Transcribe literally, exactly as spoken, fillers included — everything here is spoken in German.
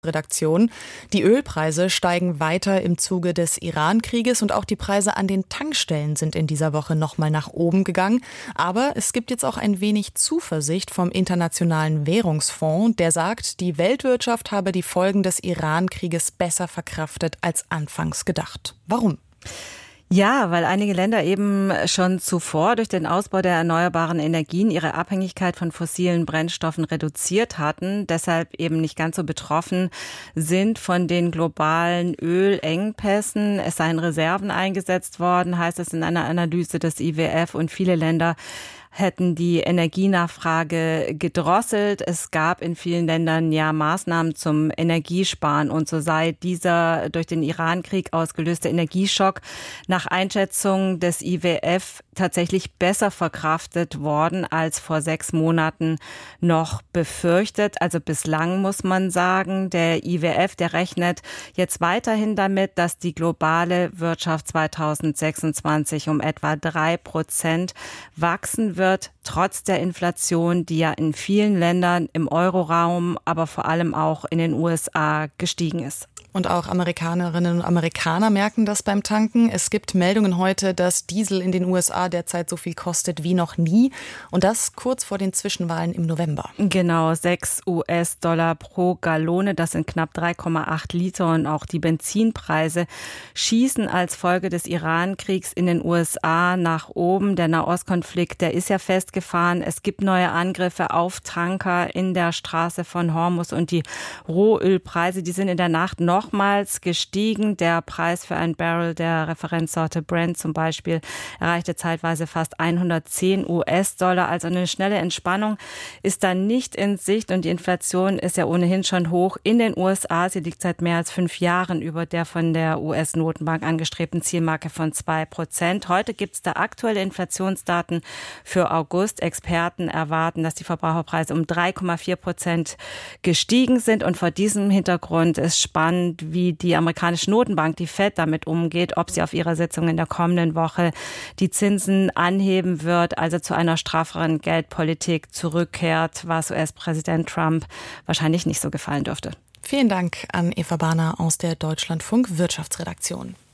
Redaktion. Die Ölpreise steigen weiter im Zuge des Iran-Krieges und auch die Preise an den Tankstellen sind in dieser Woche nochmal nach oben gegangen. Aber es gibt jetzt auch ein wenig Zuversicht vom Internationalen Währungsfonds, der sagt, die Weltwirtschaft habe die Folgen des Iran-Krieges besser verkraftet als anfangs gedacht. Warum? Ja, weil einige Länder eben schon zuvor durch den Ausbau der erneuerbaren Energien ihre Abhängigkeit von fossilen Brennstoffen reduziert hatten, deshalb eben nicht ganz so betroffen sind von den globalen Ölengpässen. Es seien Reserven eingesetzt worden, heißt es in einer Analyse des I W F, und viele Länder hätten die Energienachfrage gedrosselt. Es gab in vielen Ländern ja Maßnahmen zum Energiesparen, und so sei dieser durch den Iran-Krieg ausgelöste Energieschock nach Einschätzung des I W F tatsächlich besser verkraftet worden als vor sechs Monaten noch befürchtet. Also bislang muss man sagen, der I W F, der rechnet jetzt weiterhin damit, dass die globale Wirtschaft zweitausendsechsundzwanzig um etwa drei Prozent wachsen wird. wird, trotz der Inflation, die ja in vielen Ländern im Euroraum, aber vor allem auch in den U S A gestiegen ist. Und auch Amerikanerinnen und Amerikaner merken das beim Tanken. Es gibt Meldungen heute, dass Diesel in den U S A derzeit so viel kostet wie noch nie. Und das kurz vor den Zwischenwahlen im November. Genau, sechs US-Dollar pro Gallone. Das sind knapp drei Komma acht Liter. Und auch die Benzinpreise schießen als Folge des Iran-Kriegs in den U S A nach oben. Der Nahostkonflikt, der ist ja festgefahren. Es gibt neue Angriffe auf Tanker in der Straße von Hormuz. Und die Rohölpreise, die sind in der Nacht noch nochmals gestiegen. Der Preis für ein Barrel der Referenzsorte Brent zum Beispiel erreichte zeitweise fast hundertzehn US-Dollar. Also eine schnelle Entspannung ist da nicht in Sicht, und die Inflation ist ja ohnehin schon hoch in den U S A. Sie liegt seit mehr als fünf Jahren über der von der U S-Notenbank angestrebten Zielmarke von zwei Prozent. Heute gibt es da aktuelle Inflationsdaten für August. Experten erwarten, dass die Verbraucherpreise um drei Komma vier Prozent gestiegen sind, und vor diesem Hintergrund ist spannend, wie die amerikanische Notenbank, die Fed, damit umgeht, ob sie auf ihrer Sitzung in der kommenden Woche die Zinsen anheben wird, also zu einer strafferen Geldpolitik zurückkehrt, was U S-Präsident Trump wahrscheinlich nicht so gefallen dürfte. Vielen Dank an Eva Bahner aus der Deutschlandfunk Wirtschaftsredaktion.